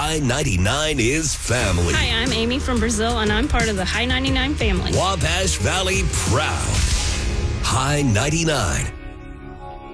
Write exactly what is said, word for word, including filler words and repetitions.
High ninety-nine is family. Hi, I'm Amy from Brazil, and I'm part of the High ninety-nine family. Wabash Valley proud. High ninety-nine.